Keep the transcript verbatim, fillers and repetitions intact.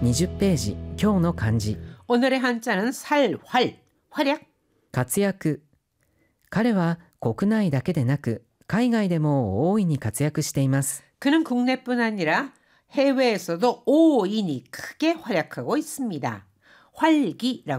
にじゅうページ、今日の漢字。 오늘의 한자는 살, 활, 활약. 活躍。彼は国内だけでなく海外でも大いに活躍しています。 그는 국내뿐 아니라 해외에서도 오인이 크게 활약하고 있습니다. 활기라고